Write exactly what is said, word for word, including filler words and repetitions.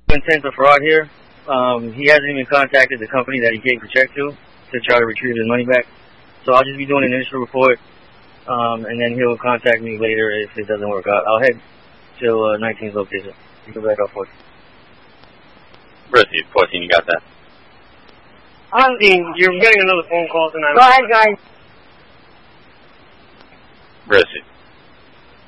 Intent of fraud here. Um, he hasn't even contacted the company that he gave the check to to try to retrieve his money back. So I'll just be doing an initial report, um, and then he'll contact me later if it doesn't work out. I'll head to uh, nineteenth location. You can back off fourteen. Proceed, fourteen, you got that? Dean, you're getting another phone call tonight. Go ahead, guys. Proceed.